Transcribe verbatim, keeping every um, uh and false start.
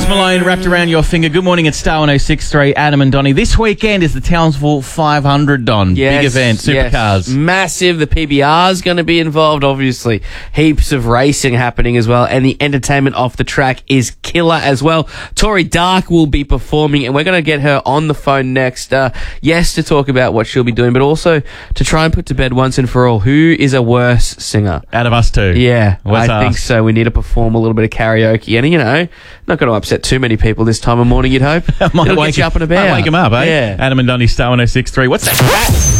Post Malone wrapped around your finger. Good morning, it's Star one oh six point three, Adam and Donnie. This weekend is the Townsville five hundred, Don. Yes, Big event, supercars. Yes. Massive. The P B R is going to be involved, obviously. Heaps of racing happening as well. And the entertainment off the track is killer as well. Tori Dark will be performing, and we're going to get her on the phone next. Uh, yes, to talk about what she'll be doing, but also to try and put to bed once and for all, who is a worse singer? Out of us two. Yeah, What's I think us? so. We need to perform a little bit of karaoke. And, you know, not going to upset too many people this time of morning, you'd hope. Might It'll wake get you up and about. Might wake them up, eh? Yeah. Adam and Donnie, Star one oh six point three. What's that?